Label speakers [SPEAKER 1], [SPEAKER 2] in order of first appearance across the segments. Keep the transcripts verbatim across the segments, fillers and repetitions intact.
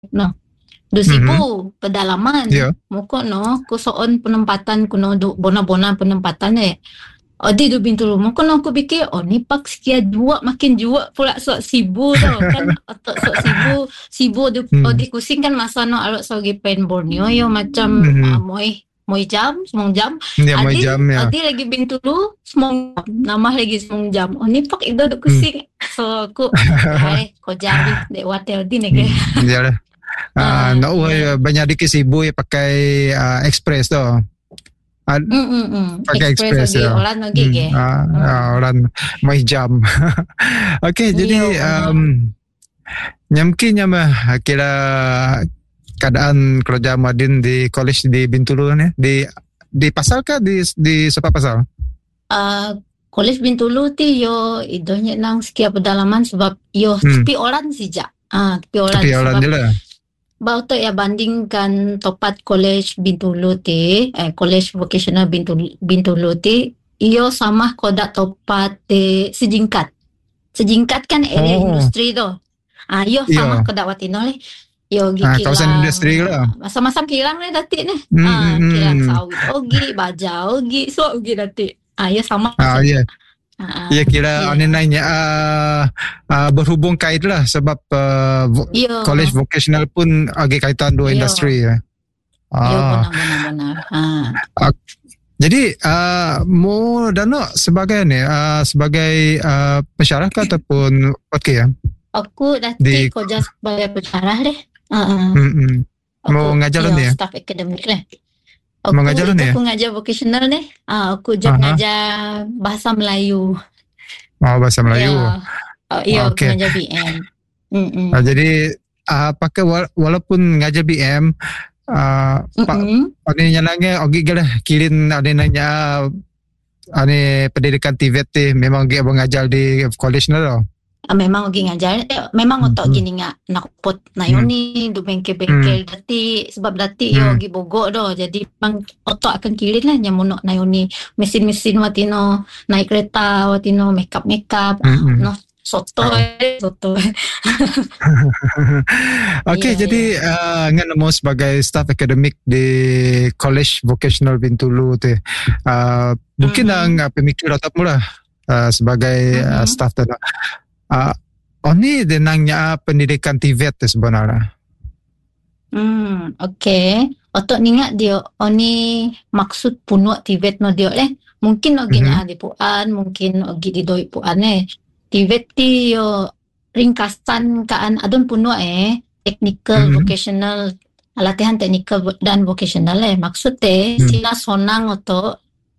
[SPEAKER 1] no. Do
[SPEAKER 2] Mhm.
[SPEAKER 1] Cebu, pedalaman.
[SPEAKER 2] Ya.
[SPEAKER 1] Muko no, kusoon penempatan kuno do bona-bona penempatan eh. Odi do Bintulu. Muko no aku fikir, oh ni pak sekian jua makin jua pula sok Cebu tau. Kan otak sok Cebu, Cebu do
[SPEAKER 2] Hmm.
[SPEAKER 1] odi kusing kan masa no alok sogi pen Borneo yo macam
[SPEAKER 2] Mhm.
[SPEAKER 1] uh, moy moy jam, semong jam.
[SPEAKER 2] Ya, mau
[SPEAKER 1] Adi,
[SPEAKER 2] jam ya.
[SPEAKER 1] adi lagi Bintulu, semong jam. Nama lagi semong jam. Oh ni pak ido do
[SPEAKER 2] Hmm.
[SPEAKER 1] kusing. So aku, ay, ko jari, dek hotel di nege.
[SPEAKER 2] Hmm. Ya lah. Ah,
[SPEAKER 1] Ah,
[SPEAKER 2] no,
[SPEAKER 1] yeah.
[SPEAKER 2] banyak dikit Cebu ya pakai uh, express tu. Ad,
[SPEAKER 1] Mm mm mm.
[SPEAKER 2] pakai
[SPEAKER 1] Express
[SPEAKER 2] express
[SPEAKER 1] lagi,
[SPEAKER 2] ya.
[SPEAKER 1] orang lagi
[SPEAKER 2] Hmm.
[SPEAKER 1] ke.
[SPEAKER 2] Ah,
[SPEAKER 1] Mm.
[SPEAKER 2] ah, orang mau jam. Okey, jadi
[SPEAKER 1] Yo, benar.
[SPEAKER 2] um, nyamkin nyama kira keadaan kerja Madin di college di Bintulu ni di di pasal ke di di sepa pasal?
[SPEAKER 1] Uh, College Bintulu ti yo idonya nang sekia pedalaman sebab yo
[SPEAKER 2] Hmm.
[SPEAKER 1] tepi orang sija. Ah, tepi orang
[SPEAKER 2] Tapi orang
[SPEAKER 1] sebab
[SPEAKER 2] je lah.
[SPEAKER 1] bau tu ya bandingkan Topat College Bintulu ti, eh College Vocational Bintulu, Bintulu ti, iyo sama kodak Topat ti sejingkat. Sejingkat kan area
[SPEAKER 2] Oh.
[SPEAKER 1] industri tu. Ah, iyo
[SPEAKER 2] Iyo.
[SPEAKER 1] sama kodak watino le. Yo gi
[SPEAKER 2] Ah,
[SPEAKER 1] kilang.
[SPEAKER 2] kawasan industri lah.
[SPEAKER 1] Masa-masa kilang le dati ni.
[SPEAKER 2] Hmm,
[SPEAKER 1] Ah,
[SPEAKER 2] hmm,
[SPEAKER 1] kilang
[SPEAKER 2] hmm.
[SPEAKER 1] sawit ogi, baja ogi, so ogi dati. Ah, iyo sama
[SPEAKER 2] Ah,
[SPEAKER 1] saja.
[SPEAKER 2] ya.
[SPEAKER 1] Ah,
[SPEAKER 2] Ya kira
[SPEAKER 1] iya.
[SPEAKER 2] ane nanya uh, uh, berhubung kait lah sebab uh, vo-
[SPEAKER 1] Iya.
[SPEAKER 2] college vocational pun agak kaitan dua
[SPEAKER 1] Iya.
[SPEAKER 2] industri ya.
[SPEAKER 1] Yo
[SPEAKER 2] Ah.
[SPEAKER 1] benar benar benar. Ah.
[SPEAKER 2] Ah, jadi uh, Mo Dano sebagai ni uh, sebagai uh, pensyarah ke ataupun okey ya?
[SPEAKER 1] Aku dati
[SPEAKER 2] Di-
[SPEAKER 1] kerja sebagai pensyarah deh. Uh,
[SPEAKER 2] Hmm. Mau
[SPEAKER 1] aku
[SPEAKER 2] ngajar
[SPEAKER 1] iya,
[SPEAKER 2] ni ya?
[SPEAKER 1] staff akademik deh. Aku
[SPEAKER 2] Mau ngajar
[SPEAKER 1] itu
[SPEAKER 2] ni ya?
[SPEAKER 1] aku ngajar vocational deh. Ah, aku job
[SPEAKER 2] Aha.
[SPEAKER 1] ngajar bahasa Melayu.
[SPEAKER 2] Oh, bahasa Melayu.
[SPEAKER 1] Iya. Oh, iya, aku
[SPEAKER 2] Okey.
[SPEAKER 1] ngajar B M. Mm-mm.
[SPEAKER 2] Uh, jadi uh, pakai wala- walaupun ngajar B M uh, pak
[SPEAKER 1] Mm-mm.
[SPEAKER 2] ane nyanangnya ogi gala kilin ane nanya ane pendidikan T V E T ti memang dia mengajar di college na lo.
[SPEAKER 1] Ah, memang lagi ngajar. Eh, memang
[SPEAKER 2] Hmm,
[SPEAKER 1] otak
[SPEAKER 2] hmm.
[SPEAKER 1] gini nga nakupot na yun ni do bengkel-bengkel dati sebab dati
[SPEAKER 2] Hmm.
[SPEAKER 1] yo gi bogo do. Jadi pang otak akan kilin lah nya munok na yun ni mesin-mesin watino naik kereta watino makeup makeup
[SPEAKER 2] Hmm,
[SPEAKER 1] ah,
[SPEAKER 2] hmm.
[SPEAKER 1] no soto
[SPEAKER 2] Oh.
[SPEAKER 1] eh, soto.
[SPEAKER 2] Okey,
[SPEAKER 1] Iya,
[SPEAKER 2] jadi uh, ngan mo sebagai staff akademik di College Vocational Bintulu tu. Uh, mungkin
[SPEAKER 1] Mhm.
[SPEAKER 2] ang uh, pemikir otak mo lah uh, sebagai uh,
[SPEAKER 1] Mhm.
[SPEAKER 2] staff tu. Uh, oni denangnya pendidikan T V E T tu sebenarnya.
[SPEAKER 1] Hmm, okay. Otok ningat dia oni maksud punuak Tibet no dia eh. Mungkin ogi
[SPEAKER 2] Mhm.
[SPEAKER 1] nya di puan, mungkin ogi di doi puan eh. Tibet ti yo ringkasan kaan adon punuak eh. Technical,
[SPEAKER 2] Mhm.
[SPEAKER 1] vocational, latihan technical vo- dan vocational eh. Maksud teh
[SPEAKER 2] Hmm.
[SPEAKER 1] sina sonang otok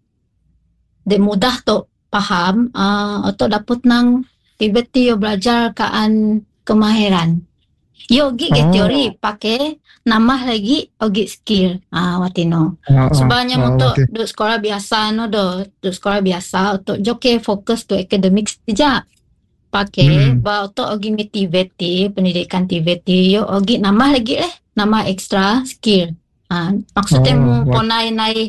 [SPEAKER 1] de mudah to paham, uh, otok dapat nang Tibet ti yo belajar kaan kemahiran. Yo gi ge
[SPEAKER 2] Oh.
[SPEAKER 1] teori pakai nambah lagi ogi skill. Ah watino.
[SPEAKER 2] Oh,
[SPEAKER 1] Sebanyak
[SPEAKER 2] oh,
[SPEAKER 1] untuk
[SPEAKER 2] okey.
[SPEAKER 1] duk sekolah biasa no do, duk sekolah biasa untuk joke fokus tu akademik saja. Pakai
[SPEAKER 2] Hmm.
[SPEAKER 1] ba untuk ogi motivate pendidikan motivate yo ogi nambah lagi eh, nambah extra skill. Ah maksudnya
[SPEAKER 2] Oh,
[SPEAKER 1] mu
[SPEAKER 2] what-
[SPEAKER 1] ponai nai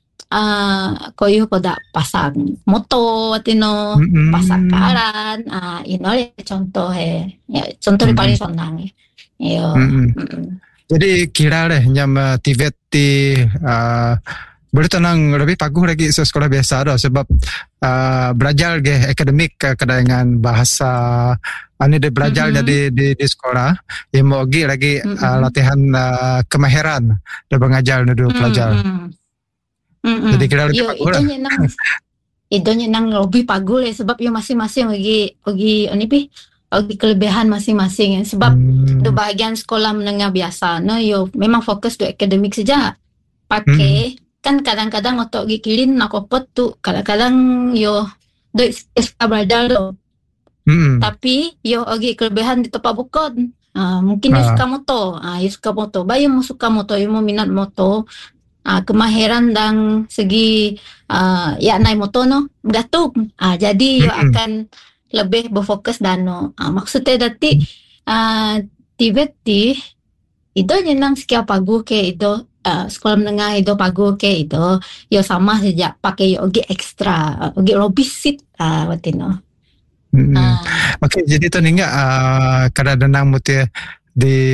[SPEAKER 1] ah koyo koda pasang moto watino,
[SPEAKER 2] Mm-mm.
[SPEAKER 1] pasang karan. Ah ino le contoh eh. Ya, contoh
[SPEAKER 2] Mm-mm.
[SPEAKER 1] yang paling senang eh. Yo.
[SPEAKER 2] Mm-mm.
[SPEAKER 1] Mm-mm.
[SPEAKER 2] Jadi kira deh nyam uh, T V E T ti uh, boleh tenang lebih bagus lagi se sekolah biasa dah sebab uh, belajar ke akademik ke dengan bahasa ane dia belajar
[SPEAKER 1] Mhm.
[SPEAKER 2] di, di di sekolah yang mau lagi lagi uh,
[SPEAKER 1] Mhm.
[SPEAKER 2] latihan uh, kemahiran dia mengajar dulu pelajar.
[SPEAKER 1] Mm-mm. Mm-mm.
[SPEAKER 2] Jadi kira lebih
[SPEAKER 1] Yo
[SPEAKER 2] bagus lah.
[SPEAKER 1] idonya nang idonya nang lebih pagul eh sebab yo masing-masing lagi lagi ani pi lagi kelebihan masing-masing eh. Sebab
[SPEAKER 2] Hmm.
[SPEAKER 1] do bahagian sekolah menengah biasa no yo memang fokus do akademik saja. Pakai kan kadang-kadang otok gi kilin nak kopot tu kadang-kadang yo do extra belajar do.
[SPEAKER 2] Hmm.
[SPEAKER 1] Tapi yo lagi kelebihan di tempat bukon. Ah, mungkin dia
[SPEAKER 2] Ah.
[SPEAKER 1] suka moto. Ah, dia suka moto. Bayo mo suka moto, yo mo minat moto. Ah, kemahiran dan segi ah, ya naik moto no bergantung. Ah, jadi yo
[SPEAKER 2] Mm-mm.
[SPEAKER 1] akan lebih berfokus dan no. Ah, maksudnya dati ah Tibet ti itu nyenang sekian pagu ke itu ah, sekolah menengah itu pagu ke itu yo sama saja pakai yo ogi ekstra, ah, ogi robisit ah watino.
[SPEAKER 2] Hmm.
[SPEAKER 1] Ah.
[SPEAKER 2] Okey, jadi tu ningat uh, kadang-kadang mutia di